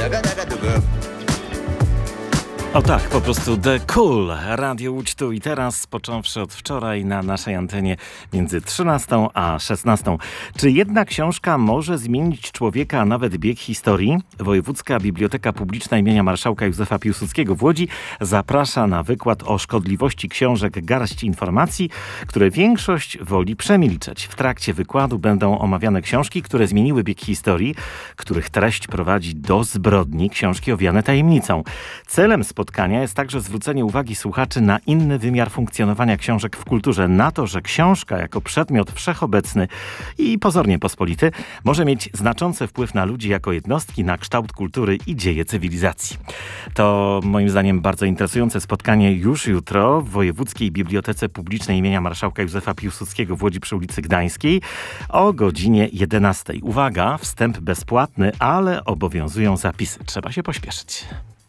O tak, po prostu The Cool. Radio Łódź tu i teraz, począwszy od wczoraj na naszej antenie między 13 a 16. Czy jedna książka może zmienić człowieka, a nawet bieg historii? Wojewódzka Biblioteka Publiczna imienia Marszałka Józefa Piłsudskiego w Łodzi zaprasza na wykład o szkodliwości książek Garść informacji, które większość woli przemilczeć. W trakcie wykładu będą omawiane książki, które zmieniły bieg historii, których treść prowadzi do zbrodni, książki owiane tajemnicą. Celem spotkania jest także zwrócenie uwagi słuchaczy na inny wymiar funkcjonowania książek w kulturze, na to, że książka jako przedmiot wszechobecny i pozornie pospolity może mieć znaczący wpływ na ludzi jako jednostki, na kształt kultury i dzieje cywilizacji. To moim zdaniem bardzo interesujące spotkanie już jutro w Wojewódzkiej Bibliotece Publicznej imienia Marszałka Józefa Piłsudskiego w Łodzi przy ulicy Gdańskiej o godzinie 11. Uwaga, wstęp bezpłatny, ale obowiązują zapisy. Trzeba się pośpieszyć.